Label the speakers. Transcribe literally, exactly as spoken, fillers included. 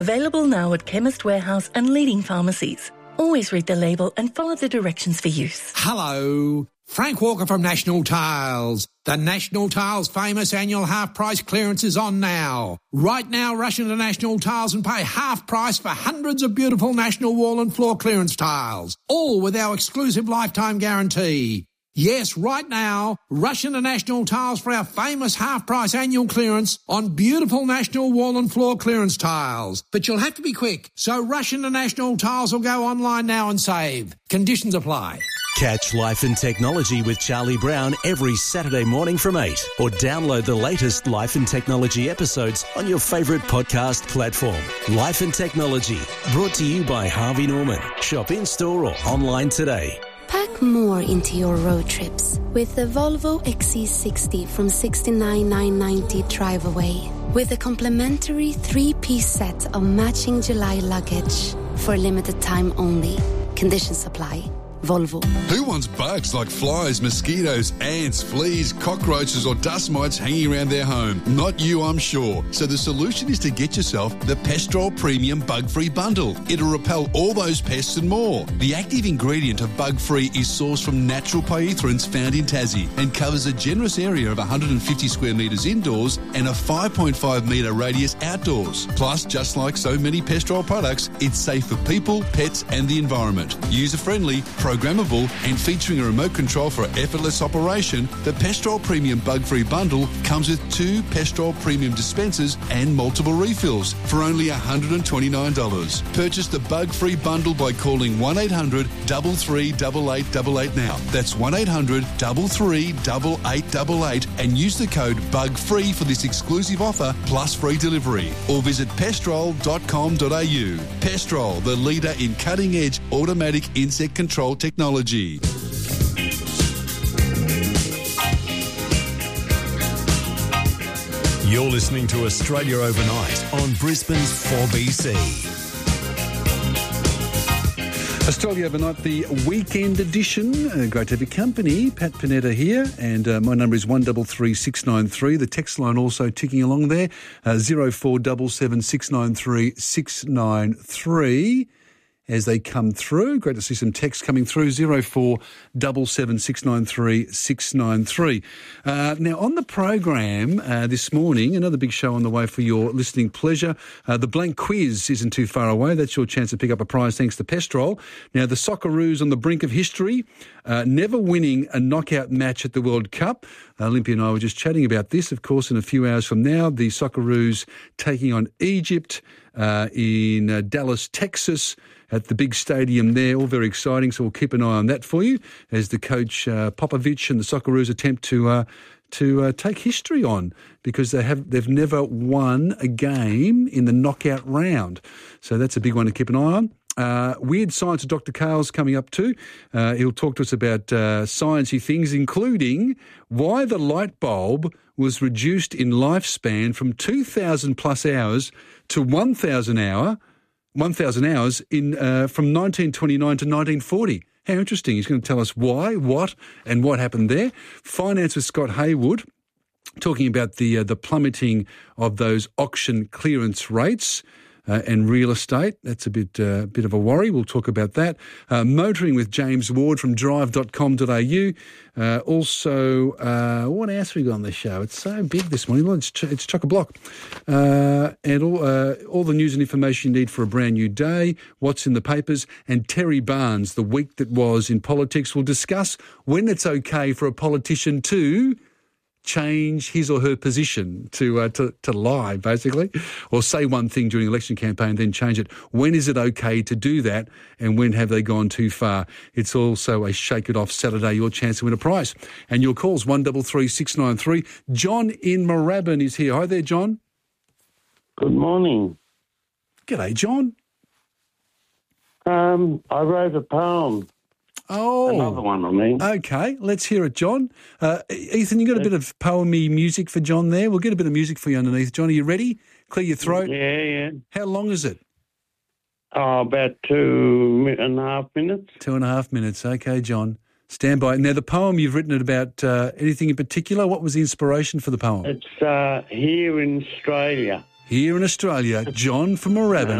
Speaker 1: Available now at Chemist Warehouse and leading pharmacies. Always read the label and follow the directions for use.
Speaker 2: Hello, Frank Walker from National Tiles. The National Tiles famous annual half-price clearance is on now. Right now, rush into National Tiles and pay half price for hundreds of beautiful National wall and floor clearance tiles, all with our exclusive lifetime guarantee. Yes, right now, rush into National Tiles for our famous half-price annual clearance on beautiful National wall and floor clearance tiles. But you'll have to be quick, so rush into National Tiles or go online now and save. Conditions apply.
Speaker 3: Catch Life and Technology with Charlie Brown every Saturday morning from eight, or download the latest Life and Technology episodes on your favourite podcast platform. Life and Technology, brought to you by Harvey Norman. Shop in-store or online today.
Speaker 4: Pack more into your road trips with the Volvo X C sixty from sixty-nine thousand nine hundred ninety dollars drive away, with a complimentary three-piece set of matching July luggage for a limited time only. Conditions apply. Volvo.
Speaker 5: Who wants bugs like flies, mosquitoes, ants, fleas, cockroaches or dust mites hanging around their home? Not you, I'm sure. So the solution is to get yourself the Pestrol Premium Bug-Free Bundle. It'll repel all those pests and more. The active ingredient of Bug-Free is sourced from natural pyrethroids found in Tassie and covers a generous area of one hundred fifty square metres indoors and a five point five metre radius outdoors. Plus, just like so many Pestrol products, it's safe for people, pets and the environment. User-friendly, programmable and featuring a remote control for effortless operation, the Pestrol Premium Bug-Free Bundle comes with two Pestrol Premium dispensers and multiple refills for only one hundred twenty-nine dollars. Purchase the Bug-Free Bundle by calling one eight hundred, three three eight eight eight eight now. That's one eight hundred, three three eight eight eight eight and use the code BUGFREE for this exclusive offer plus free delivery. Or visit pestrol dot com dot a u. Pestrol, the leader in cutting-edge automatic insect control technology.
Speaker 3: You're listening to Australia Overnight on Brisbane's four B C.
Speaker 6: Australia Overnight, the weekend edition. Uh, great to have your company. Pat Panetta here, and uh, my number is one three three six nine three. The text line also ticking along there, uh, zero four seven seven six nine three six nine three. As they come through. Great to see some text coming through, zero four seven seven six nine three six nine three. Uh, now, on the program uh, this morning, another big show on the way for your listening pleasure. Uh, the blank quiz isn't too far away. That's your chance to pick up a prize thanks to Pestrol. Now, the Socceroos on the brink of history, uh, never winning a knockout match at the World Cup. Uh, Olympia and I were just chatting about this. Of course, in a few hours from now, the Socceroos taking on Egypt uh, in uh, Dallas, Texas, at the big stadium there. All very exciting, so we'll keep an eye on that for you as the coach uh, Popovic and the Socceroos attempt to uh, to uh, take history on, because they have they've never won a game in the knockout round. So that's a big one to keep an eye on. Uh, Weird Science of Doctor Kale's coming up too. Uh, he'll talk to us about uh, sciencey things, including why the light bulb was reduced in lifespan from two thousand plus hours to one thousand hour. one thousand hours in uh, from nineteen twenty-nine to nineteen forty. How interesting. He's going to tell us why, what, and what happened there. Finance with Scott Haywood, talking about the uh, the plummeting of those auction clearance rates. Uh, and real estate, that's a bit uh, bit of a worry. We'll talk about that. Uh, motoring with James Ward from drive dot com dot a u. Uh, also, uh, what else have we got on the show? It's so big this morning. Well, it's, ch- it's chock-a-block. Uh, and all, uh, all the news and information you need for a brand new day, what's in the papers, and Terry Barnes, the week that was in politics. We'll discuss when it's okay for a politician to change his or her position, to, uh, to to lie, basically, or say one thing during an election campaign, then change it. When is it okay to do that, and when have they gone too far? It's also a Shake It Off Saturday, your chance to win a prize. And your calls, one three three six nine three. John in Moorabbin is here. Hi there, John.
Speaker 7: Good morning.
Speaker 6: G'day, John.
Speaker 7: Um, I wrote a poem.
Speaker 6: Oh.
Speaker 7: Another one, I mean.
Speaker 6: Okay, let's hear it, John. Uh, Ethan, you got a bit of poem-y music for John there? We'll get a bit of music for you underneath. John, are you ready? Clear your throat.
Speaker 7: Yeah, yeah.
Speaker 6: How long is it?
Speaker 7: Oh, about two and a half minutes.
Speaker 6: Two and a half minutes. Okay, John. Stand by. Now, the poem, you've written it about uh, anything in particular? What was the inspiration for the poem?
Speaker 7: It's uh, here in Australia.
Speaker 6: Here in Australia, John from Moorabbin.